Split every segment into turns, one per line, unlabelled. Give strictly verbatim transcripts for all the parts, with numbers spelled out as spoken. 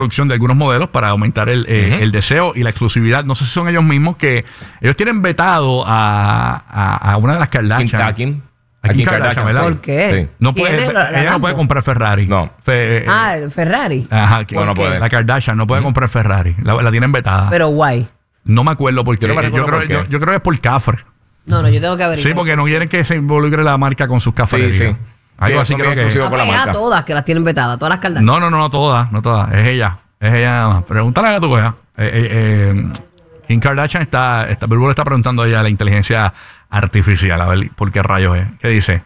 producción de algunos modelos para aumentar el, eh, uh-huh. el deseo y la exclusividad. No sé si son ellos mismos que ellos tienen vetado a, a, a una de las Kardashian.
¿A quién?
¿A Kim Kardashian, ¿verdad?
¿Por qué?
Sí. No puede, ella no puede comprar Ferrari.
No.
Fe,
ah, el Ferrari.
Ajá, que,
bueno, puede.
La Kardashian no puede uh-huh. comprar Ferrari. La, la tienen vetada.
Pero guay.
No me acuerdo por qué. Yo, no yo, creo,
por qué.
Yo, yo creo que es por cafre.
No, no, yo tengo que averiguar.
Sí, porque no quieren que se involucre la marca con sus cafres.
Sí, sí.
Algo así creo que es.
No, la marca. Todas que las tienen vetadas, todas las Kardashian.
No, no, no, no todas, no todas. Es ella. Es ella nada más. Pregúntale a tu wea. Eh, eh, eh, Kim Kardashian está, está, Bilbo le está preguntando a ella la inteligencia artificial, a ver por qué rayos es. ¿Qué dice?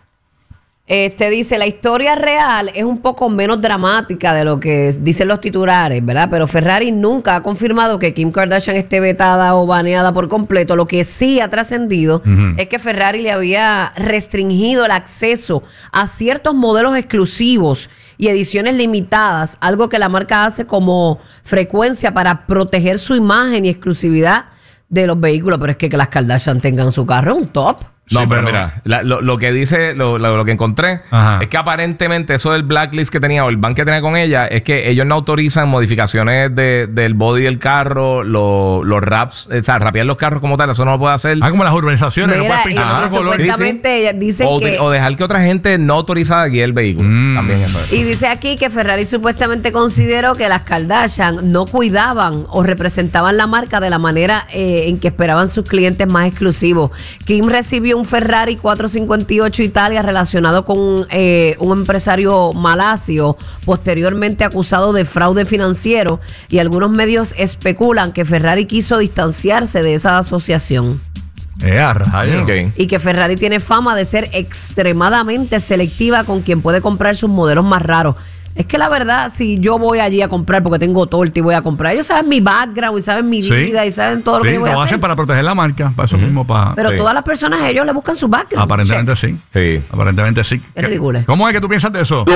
Este dice, la historia real es un poco menos dramática de lo que dicen los titulares, ¿verdad? Pero Ferrari nunca ha confirmado que Kim Kardashian esté vetada o baneada por completo. Lo que sí ha trascendido uh-huh. es que Ferrari le había restringido el acceso a ciertos modelos exclusivos y ediciones limitadas, algo que la marca hace como frecuencia para proteger su imagen y exclusividad de los vehículos. Pero es que que las Kardashian tengan su carro es un top.
No, sí, pero,
pero
mira, la, lo, lo que dice, lo, lo, lo que encontré Ajá. es que aparentemente eso del blacklist que tenía o el ban que tenía con ella es que ellos no autorizan modificaciones de, del body del carro, lo, los wraps, o sea, rapear los carros como tal, eso no lo puede hacer.
Ah, como las urbanizaciones,
Mira,
no puedes pintar
ah, supuestamente sí, sí. dicen
o,
que...
de, o dejar que otra gente no autorizada guíe el vehículo. Mm. También eso es.
Y dice aquí que Ferrari supuestamente consideró que las Kardashian no cuidaban o representaban la marca de la manera eh, en que esperaban sus clientes más exclusivos. Kim recibió un Ferrari cuatrocientos cincuenta y ocho Italia relacionado con un, eh, un empresario malasio posteriormente acusado de fraude financiero, y algunos medios especulan que Ferrari quiso distanciarse de esa asociación.
Eh, okay.
Y que Ferrari tiene fama de ser extremadamente selectiva con quien puede comprar sus modelos más raros. Es que la verdad, si yo voy allí a comprar porque tengo torta y voy a comprar, ellos saben mi background y saben mi vida sí. y saben todo lo
sí,
que yo voy a hacer.
Lo hacen para proteger la marca, para eso uh-huh. mismo. Para,
Pero sí. todas las personas, ellos le buscan su background.
Aparentemente sí.
Sí.
Aparentemente sí.
Es ridículo.
¿Cómo es que tú piensas de eso?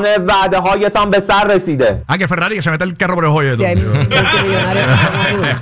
Ah, que Ferrari que se mete el carro por el joyo.
Sí, hay multimillonarios que son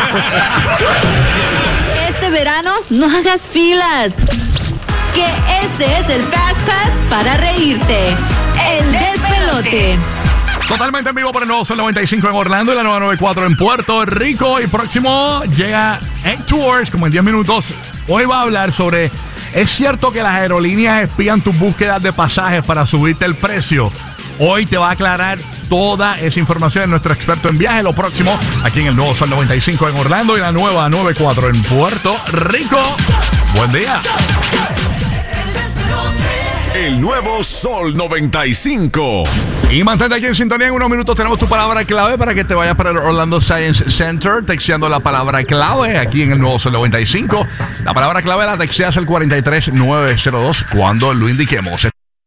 Este verano, no hagas filas. Que este es el Fast Pass para reírte. El despelote.
Totalmente en vivo por el nuevo Sol noventa y cinco en Orlando y la nueva noventa y cuatro en Puerto Rico. Y próximo llega Egg Tours, como en diez minutos. Hoy va a hablar sobre: ¿es cierto que las aerolíneas espían tus búsquedas de pasajes para subirte el precio? Hoy te va a aclarar toda esa información en nuestro experto en viaje. Lo próximo aquí en el nuevo Sol noventa y cinco en Orlando y la nueva noventa y cuatro en Puerto Rico. Buen día.
El nuevo Sol noventa y cinco.
Y mantente aquí en sintonía. En unos minutos tenemos tu palabra clave para que te vayas para el Orlando Science Center texteando la palabra clave aquí en el nuevo Sol noventa y cinco. La palabra clave la texteas al cuatro tres nueve cero dos cuando lo indiquemos.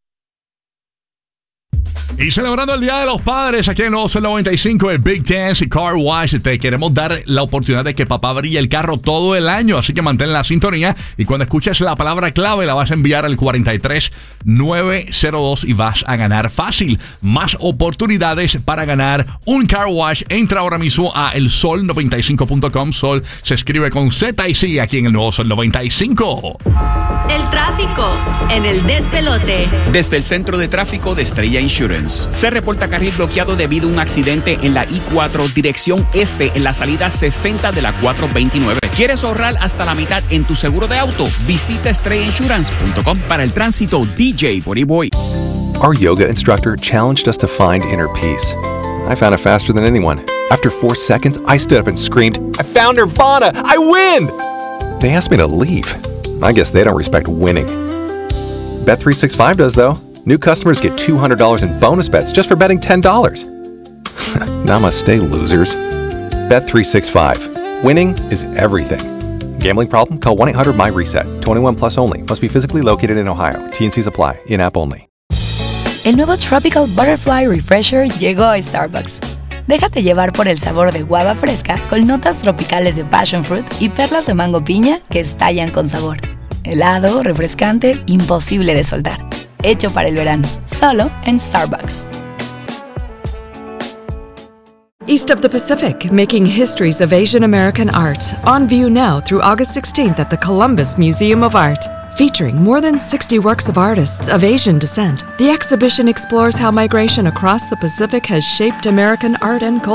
Y celebrando el Día de los Padres aquí en el Sol noventa y cinco, el Big Dance y Car Wash, te queremos dar la oportunidad de que papá brille el carro todo el año, así que mantén la sintonía y cuando escuches la palabra clave la vas a enviar al cuatro tres nueve cero dos y vas a ganar fácil. Más oportunidades para ganar un Car Wash. Entra ahora mismo a el sol noventa y cinco punto com. Sol se escribe con Z y sigue aquí en el nuevo Sol noventa y cinco.
El tráfico en el despelote.
Desde el centro de tráfico de Estrella Insurance. Se reporta carril bloqueado debido a un accidente en la I cuatro, dirección este, en la salida sesenta de la cuatro veintinueve. ¿Quieres ahorrar hasta la mitad en tu seguro de auto? Visita estrella insurance punto com. Para el tránsito, D J Body Boy.
Our yoga instructor challenged us to find inner peace. I found it faster than anyone. After four seconds, I stood up and screamed, "I found Nirvana! I win!" They asked me to leave. I guess they don't respect winning. Bet three sixty-five does, though. New customers get two hundred dollars in bonus bets just for betting ten dollars. Namaste, losers. Bet three sixty-five. Winning is everything. Gambling problem? Call one eight hundred my reset. twenty-one plus only. Must be physically located in Ohio. T and C's apply. In-app only.
El nuevo Tropical Butterfly Refresher llegó a Starbucks. Déjate llevar por el sabor de guava fresca con notas tropicales de passion fruit y perlas de mango piña que estallan con sabor. Helado, refrescante, imposible de soltar. Hecho para el verano, solo en Starbucks.
East of the Pacific, making histories of Asian American art. On view now through August sixteenth at the Columbus Museum of Art. Featuring more than sixty works of artists of Asian descent, the exhibition explores how migration across the Pacific has shaped American art and culture.